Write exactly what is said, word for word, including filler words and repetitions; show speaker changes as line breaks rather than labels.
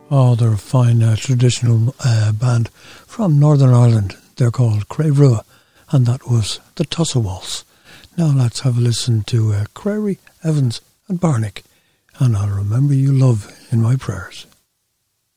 Oh, they're a fine uh, traditional uh, band from Northern Ireland. They're called Crave Rua, and that was the Tussa Waltz. Now let's have a listen to uh, Crary, Evans and Barnick, and I'll remember you love in my prayers.